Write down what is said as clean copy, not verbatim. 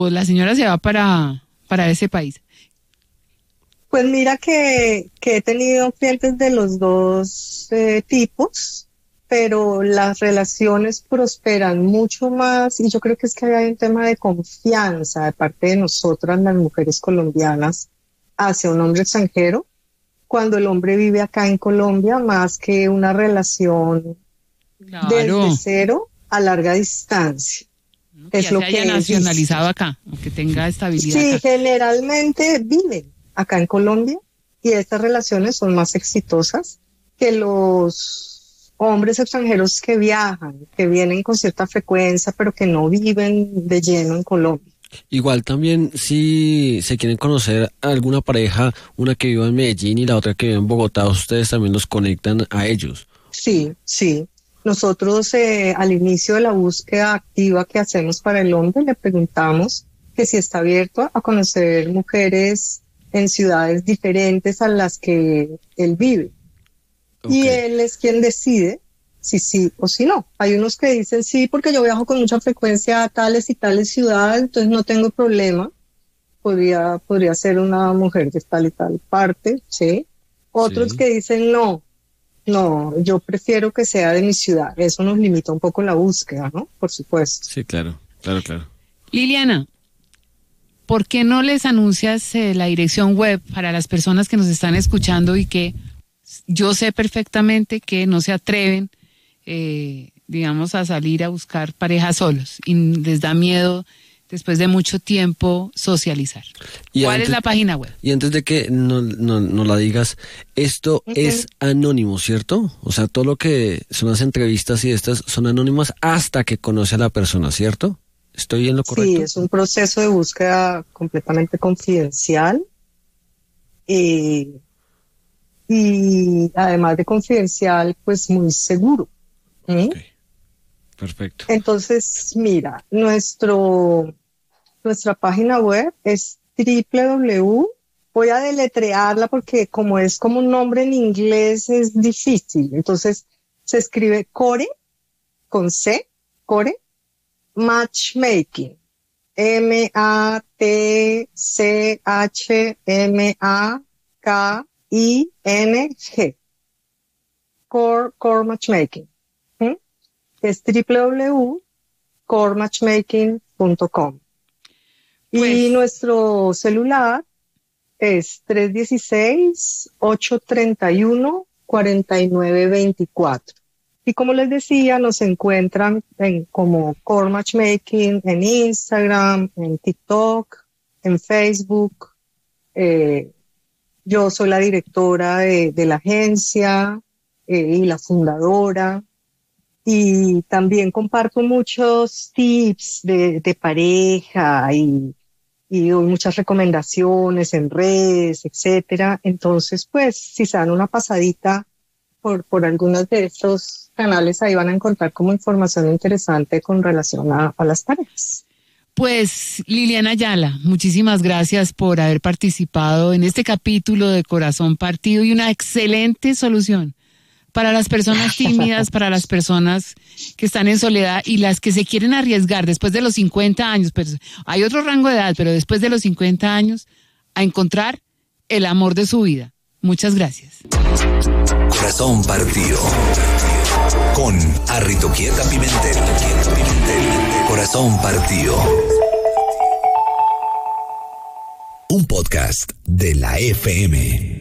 Pues la señora se va para ese país. Pues mira que he tenido clientes de los dos tipos, pero las relaciones prosperan mucho más y yo creo que es que hay un tema de confianza de parte de nosotras, las mujeres colombianas, hacia un hombre extranjero, cuando el hombre vive acá en Colombia, más que una relación desde cero a larga distancia. Que ya se haya nacionalizado acá, o que tenga estabilidad sí, acá. generalmente viven acá en Colombia y estas relaciones son más exitosas que los hombres extranjeros que viajan, que vienen con cierta frecuencia, pero que no viven de lleno en Colombia. Igual también si se quieren conocer a alguna pareja, una que viva en Medellín y la otra que vive en Bogotá, ustedes también los conectan a ellos. Sí, sí. Nosotros al inicio de la búsqueda activa que hacemos para el hombre le preguntamos que si está abierto a conocer mujeres en ciudades diferentes a las que él vive. Okay. Y él es quien decide si sí o si no. Hay unos que dicen sí porque yo viajo con mucha frecuencia a tales y tales ciudades, entonces no tengo problema. Podría ser una mujer de tal y tal parte, ¿sí? Otros que dicen no, yo prefiero que sea de mi ciudad. Eso nos limita un poco la búsqueda, ¿no? Por supuesto. Sí, claro. Liliana, ¿por qué no les anuncias la dirección web para las personas que nos están escuchando y que yo sé perfectamente que no se atreven, digamos, a salir a buscar parejas solos y les da miedo después de mucho tiempo socializar? ¿Cuál es la página web? Y antes de que no la digas, esto es anónimo, ¿cierto? O sea, todo lo que son las entrevistas y estas son anónimas hasta que conoce a la persona, ¿cierto? ¿Estoy en lo correcto? Sí, es un proceso de búsqueda completamente confidencial y además de confidencial, pues muy seguro. Okay. Perfecto. Entonces, mira, nuestra página web es voy a deletrearla porque como es como un nombre en inglés es difícil. Entonces, se escribe Core, con C, Core, Matchmaking, MATCHMAKING, Core Matchmaking. Es www.corematchmaking.com. Y nuestro celular es 316-831-4924. Y como les decía, nos encuentran como Core Matchmaking en Instagram, en TikTok, en Facebook. Yo soy la directora de la agencia y la fundadora. Y también comparto muchos tips de pareja y doy muchas recomendaciones en redes, etcétera. Entonces, pues, si se dan una pasadita por algunos de estos canales, ahí van a encontrar como información interesante con relación a las parejas. Pues, Liliana Ayala, muchísimas gracias por haber participado en este capítulo de Corazón Partido y una excelente solución para las personas tímidas, para las personas que están en soledad y las que se quieren arriesgar después de los 50 años, pero hay otro rango de edad, pero después de los 50 años, a encontrar el amor de su vida. Muchas gracias. Corazón Partido con Arritoquieta Pimentel. Corazón Partido. Un podcast de la FM.